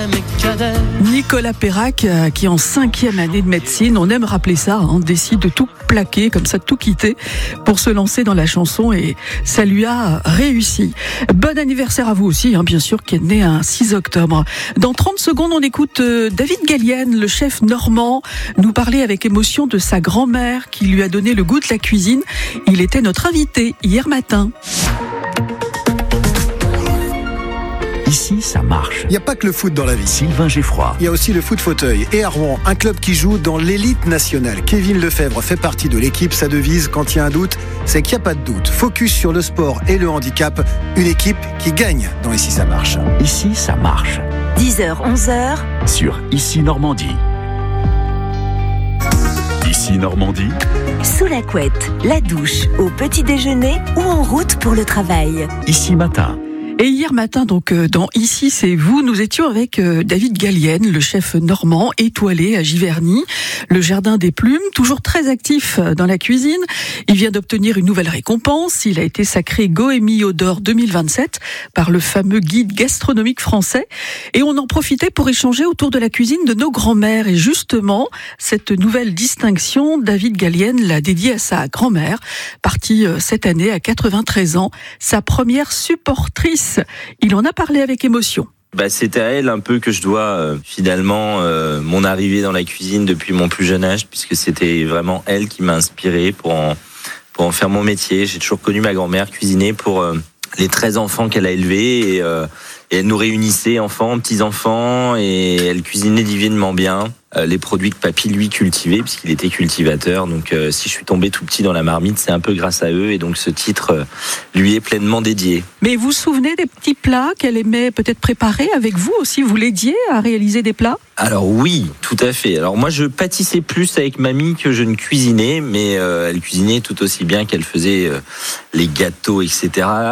Nicolas Perrac, qui est en 5e année de médecine, on aime rappeler ça, décide de tout plaquer, comme ça, de tout quitter pour se lancer dans la chanson, et ça lui a réussi. Bon anniversaire à vous aussi, bien sûr, qui est né un 6 octobre. Dans 30 secondes, on écoute David Gallienne, le chef normand, nous parler avec émotion de sa grand-mère qui lui a donné le goût de la cuisine. Il était notre invité hier matin. Ici, ça marche. Il n'y a pas que le foot dans la vie. Sylvain Geffroy. Il y a aussi le foot fauteuil. Et à Rouen, un club qui joue dans l'élite nationale. Kevin Lefebvre fait partie de l'équipe. Sa devise, quand il y a un doute, c'est qu'il n'y a pas de doute. Focus sur le sport et le handicap. Une équipe qui gagne dans Ici, ça marche. Ici, ça marche. 10h, 11h. Sur Ici Normandie. Ici Normandie. Sous la couette, la douche, au petit déjeuner ou en route pour le travail. Ici Matin. Et hier matin, donc, dans Ici, c'est vous, nous étions avec David Gallienne, le chef normand, étoilé à Giverny, le Jardin des Plumes, toujours très actif dans la cuisine. Il vient d'obtenir une nouvelle récompense. Il a été sacré Goemio d'or 2027 par le fameux guide gastronomique français. Et on en profitait pour échanger autour de la cuisine de nos grands-mères. Et justement, cette nouvelle distinction, David Gallienne l'a dédiée à sa grand-mère, partie cette année à 93 ans, sa première supportrice. Il en a parlé avec émotion. C'est à elle un peu que je dois finalement mon arrivée dans la cuisine depuis mon plus jeune âge, puisque c'était vraiment elle qui m'a inspiré pour en faire mon métier. J'ai toujours connu ma grand-mère cuisiner pour les 13 enfants qu'elle a élevés, et elle nous réunissait enfants, petits-enfants, et elle cuisinait divinement bien. Les produits que papy lui cultivait, puisqu'il était cultivateur. Donc si je suis tombé tout petit dans la marmite, c'est un peu grâce à eux, et donc ce titre lui est pleinement dédié. Mais vous vous souvenez des petits plats qu'elle aimait peut-être préparer avec vous aussi? Vous l'aidiez à réaliser des plats? Alors oui, tout à fait. Alors moi je pâtissais plus avec mamie que je ne cuisinais, mais elle cuisinait tout aussi bien qu'elle faisait les gâteaux, etc.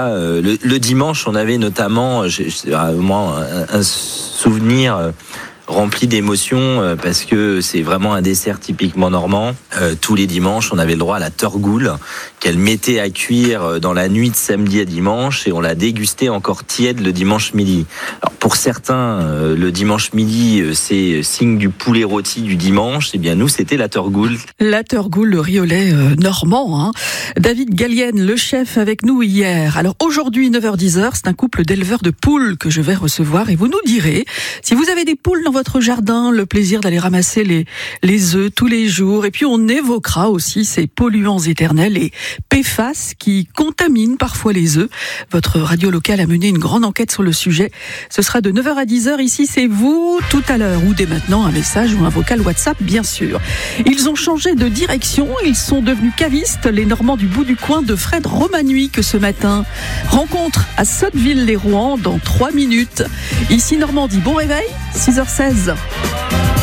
Le dimanche, on avait notamment, j'ai vraiment un souvenir rempli d'émotions, parce que c'est vraiment un dessert typiquement normand. Tous les dimanches, on avait le droit à la turgoule qu'elle mettait à cuire dans la nuit de samedi à dimanche, et on la dégustait encore tiède le dimanche midi. Alors pour certains, le dimanche midi, c'est signe du poulet rôti du dimanche. Eh bien nous, c'était la turgoule. La turgoule, le riolet normand. David Gallienne, le chef, avec nous hier. Alors aujourd'hui, 9h-10h, c'est un couple d'éleveurs de poules que je vais recevoir, et vous nous direz si vous avez des poules dans votre jardin, le plaisir d'aller ramasser les œufs tous les jours. Et puis on évoquera aussi ces polluants éternels et PFAS qui contaminent parfois les œufs. Votre radio locale a mené une grande enquête sur le sujet. Ce sera de 9h à 10h. Ici, c'est vous, tout à l'heure, ou dès maintenant, un message ou un vocal WhatsApp, bien sûr. Ils ont changé de direction. Ils sont devenus cavistes, les Normands du bout du coin de Fred Romanuic ce matin. Rencontre à Sotteville-les-Rouen dans 3 minutes. Ici Normandie, bon réveil, 6h16.